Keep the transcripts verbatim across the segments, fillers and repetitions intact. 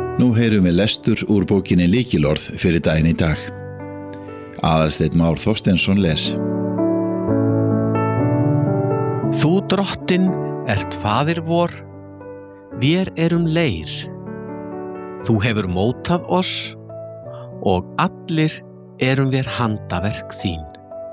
Nú heyrum við lestur úr bókinni Lykilorð fyrir daginn í dag. Aðalsteinn Már Þorsteinsson les. Þú drottinn ert faðir vor, vér erum leir. Þú hefur mótað oss og allir erum við handaverk þín.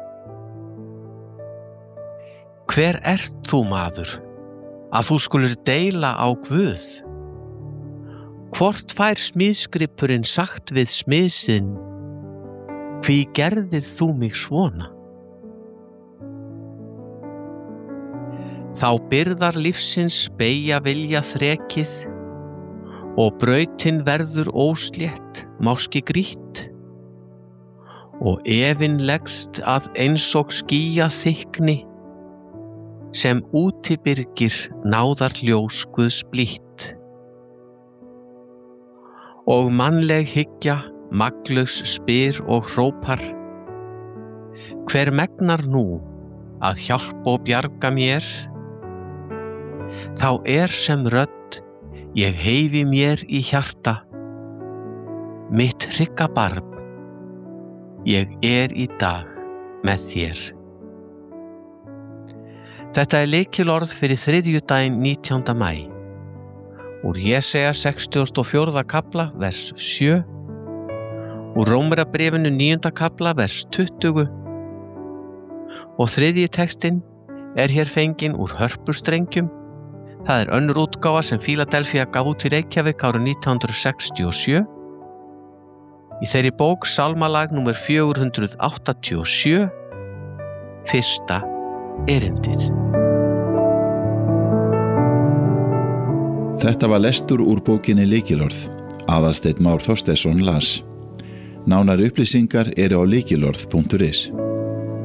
Hver ert þú, maður, að þú skulir deila á Guð? Hvort fær smiðsgripurinn sagt við smiðsinn, hví gerðir þú mig svona? Þá byrðar lífsins beygja vilja þrekið og brautin verður óslétt, máski grýtt og efinn leggst að einsog skýja þykni sem útibyrgir náðar ljós Guðs blítt. Og mannleg hyggja maglaus spyr og hrópar, hver megnar nú að hjálpa og bjarga mér? Þá er sem rödd ég heifi mér í hjarta, mitt hrygga barn, ég er í dag með þér. Þetta er lykilorð fyrir þriðjudaginn nítjánda maí. Úr Jesaja sextugasta og fjórða kafla, vers sjö, úr Rómverjabréfinu níunda kafla, vers tuttugu og þriðji textinn er hér fenginn úr hörpustrengjum. Það er önnur útgáfa sem Fíladelfía gaf út í Reykjavík árið nítján hundruð sextíu og sjö. Í þeirri bók Sálmalag númer fjögur hundruð áttatíu og sjö, fyrsta erindið. Þetta var lestur úr bókinni Lykilorð. Aðalsteinn Már Þorsteinsson las. Nánari upplýsingar eru á lykilorð punktur is.